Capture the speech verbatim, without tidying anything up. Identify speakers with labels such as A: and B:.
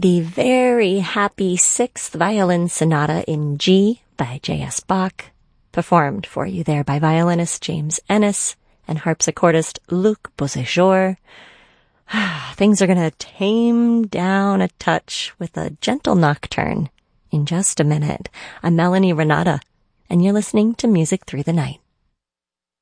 A: the very happy Sixth Violin Sonata in G by J S Bach, performed for you there by violinist James Ennis and harpsichordist Luc Beauséjour. Things are going to tame down a touch with a gentle nocturne in just a minute. I'm Melanie Renata, and you're listening to Music Through the Night.